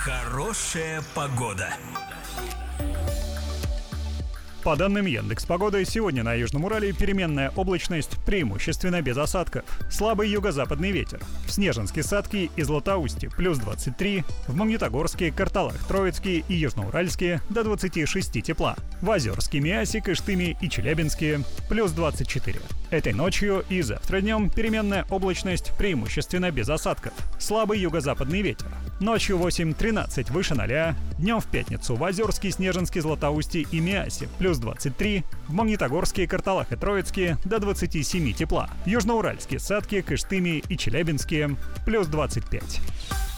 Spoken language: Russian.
Хорошая погода. По данным Яндекс.Погоды, сегодня на Южном Урале переменная облачность, преимущественно без осадков. Слабый юго-западный ветер. В Снежинске, Сатке и Златоусте плюс 23, в Магнитогорске, Карталах, Троицке и Южноуральске до 26 тепла. В Озерске, Миасе, Кыштыме и Челябинске плюс 24. Этой ночью и завтра днем переменная облачность, преимущественно без осадков. Слабый юго-западный ветер. Ночью 8-13 выше 0, днем в пятницу в Озерске, Снежинске, Златоусте и Миасе плюс 23, в Магнитогорске, Карталах и Троицке до 27 тепла. В Южноуральске, Сатке, Кыштыме и Челябинске плюс 25.